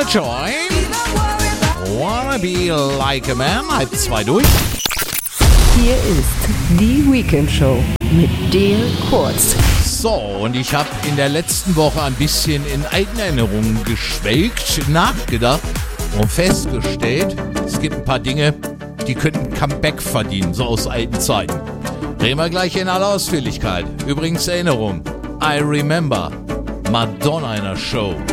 Wanna join? Wanna be like a man? Halb 2 durch. Hier ist die Weekend Show mit dir Kurz. So, und ich habe in der letzten Woche ein bisschen in alten Erinnerungen geschwelgt, nachgedacht und festgestellt, es gibt ein paar Dinge, die könnten Comeback verdienen, so aus alten Zeiten. Reden wir gleich in aller Ausführlichkeit. Übrigens Erinnerung, I Remember, Madonna in der Show.